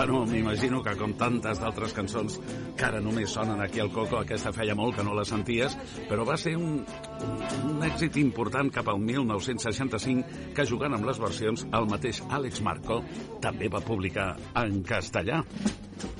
Bueno, m'imagino que com tantes d'altres cançons que ara només sonen aquí al Coco, aquesta feia molt que no la senties, però va ser un èxit important cap al 1965 que jugant amb les versions el mateix Àlex Marco també va publicar en castellà.